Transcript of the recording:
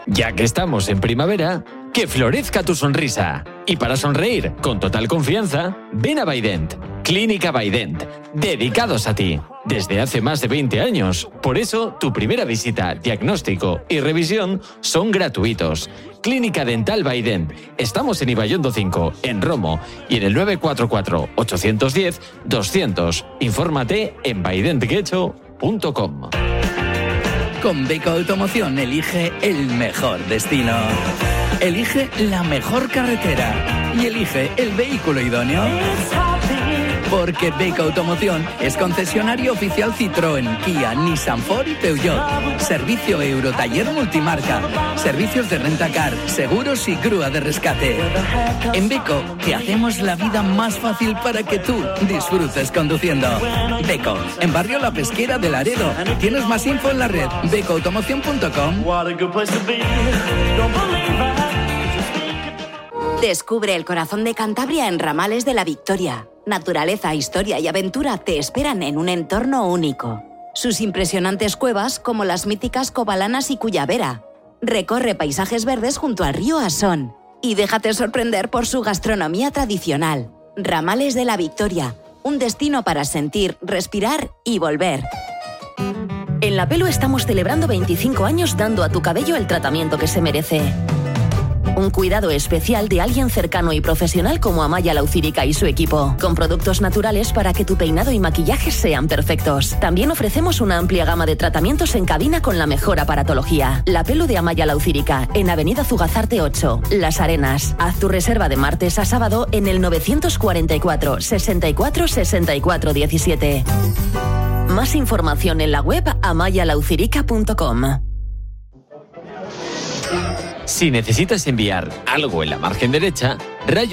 Ya que estamos en primavera, que florezca tu sonrisa. Y para sonreír con total confianza, ven a Baident. Clínica Baident, dedicados a ti. Desde hace más de 20 años. Por eso, tu primera visita, diagnóstico y revisión son gratuitos. Clínica Dental Baident. Estamos en Ibaiondo 5, en Romo, y en el 944-810-200. Infórmate en baidentguecho.com. Con Beko Automoción elige el mejor destino. Elige la mejor carretera. Y elige el vehículo idóneo. Porque Beko Automoción es concesionario oficial Citroën, Kia, Nissan, Ford y Peugeot. Servicio Eurotaller multimarca. Servicios de rentacar, seguros y grúa de rescate. En Beko te hacemos la vida más fácil para que tú disfrutes conduciendo. Beko, en Barrio La Pesquera de Laredo. Tienes más info en la red becoautomoción.com. Descubre el corazón de Cantabria en Ramales de la Victoria. Naturaleza, historia y aventura te esperan en un entorno único. Sus impresionantes cuevas, como las míticas Covalanas y Cuyavera. Recorre paisajes verdes junto al río Asón. Y déjate sorprender por su gastronomía tradicional. Ramales de la Victoria, un destino para sentir, respirar y volver. En La Pelu estamos celebrando 25 años dando a tu cabello el tratamiento que se merece. Un cuidado especial de alguien cercano y profesional como Amaya Laucírica y su equipo, con productos naturales para que tu peinado y maquillaje sean perfectos. También ofrecemos una amplia gama de tratamientos en cabina con la mejor aparatología. La Pelu de Amaya Laucírica, en Avenida Zugazarte 8, Las Arenas. Haz tu reserva de martes a sábado en el 944 64 64 17. Más información en la web amayalaucirica.com. Si necesitas enviar algo en la margen derecha, Rayo